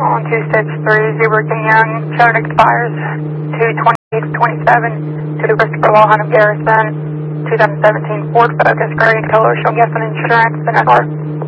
On 263, Zebra King Young, showing expires 2/28/27 to the Christopher Law Hunt of Garrison, 2017 Ford Focus, gray in color, showing yes on insurance, and SR.